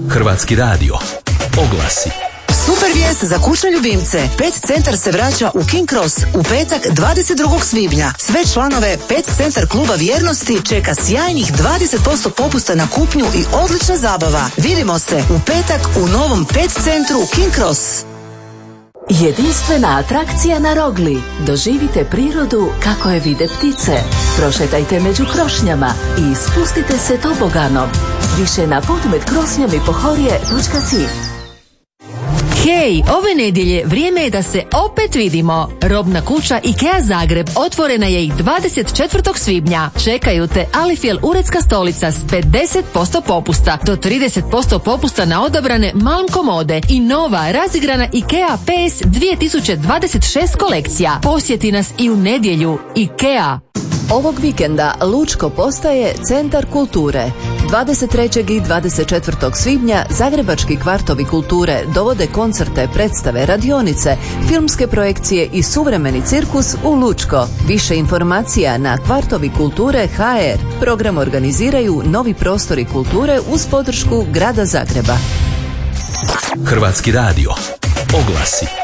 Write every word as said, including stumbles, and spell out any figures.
Hrvatski radio. Oglasi. Super vijest za kućne ljubimce. Pet centar se vraća u King Cross u petak dvadeset drugog svibnja. Sve članove Pet centar kluba vjernosti čeka sjajnih dvadeset posto popusta na kupnju i odlična zabava. Vidimo se u petak u novom Pet centru King Cross. Jedinstvena atrakcija na Rogli. Doživite prirodu kako je vide ptice. Prošetajte među krošnjama i spustite se toboganom. Više na podmet krošnjami pohorje točka si. Hej, ove nedjelje vrijeme je da se opet vidimo. Robna kuća IKEA Zagreb otvorena je i dvadeset četvrtog svibnja. Čekaju te Alifjel uredska stolica s pedeset posto popusta do trideset posto popusta na odabrane Malm komode i nova razigrana IKEA P S dvije tisuće dvadeset šest kolekcija. Posjeti nas i u nedjelju. IKEA. Ovog vikenda Lučko postaje centar kulture. dvadeset trećeg i dvadeset četvrtog svibnja Zagrebački kvartovi kulture dovode koncerte, predstave, radionice, filmske projekcije i suvremeni cirkus u Lučko. Više informacija na kvartovi kulture točka ha er. Program organiziraju Novi prostori kulture uz podršku Grada Zagreba. Hrvatski radio. Oglasi.